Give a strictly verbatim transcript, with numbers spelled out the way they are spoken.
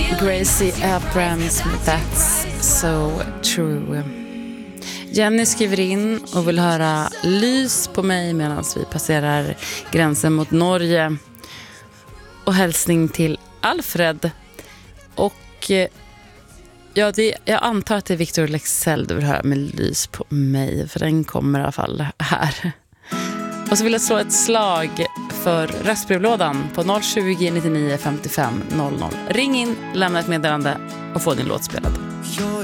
Gracie Abrams med That's So True. Jenny skriver in och vill höra Lys på mig medan vi passerar gränsen mot Norge. Och hälsning till Alfred. Och ja, det, jag antar att det är Victor Lexell du vill höra med Lys på mig, för den kommer i alla fall här. Och så vill jag slå ett slag för röstbrevlådan på noll tjugo, nittionio, femtiofem, noll noll. Ring in, lämna ett meddelande och få din låt spelad.